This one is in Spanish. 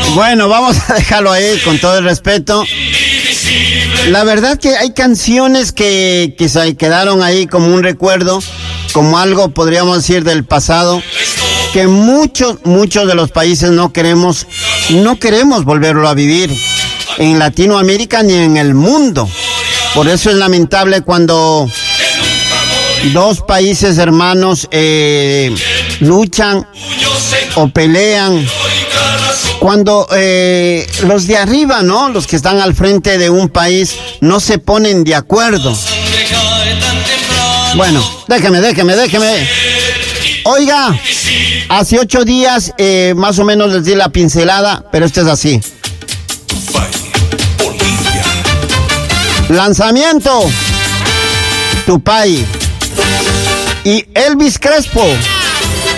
Bueno, vamos a dejarlo ahí con todo el respeto. La verdad que hay canciones que se quedaron ahí como un recuerdo, como algo, podríamos decir, del pasado, que muchos de los países no queremos volverlo a vivir en Latinoamérica ni en el mundo. Por eso es lamentable cuando dos países hermanos luchan o pelean, cuando los de arriba, ¿no? Los que están al frente de un país no se ponen de acuerdo. Bueno, déjeme. Oiga, hace 8 días más o menos les di la pincelada, pero esto es así. Lanzamiento, Tupac y Elvis Crespo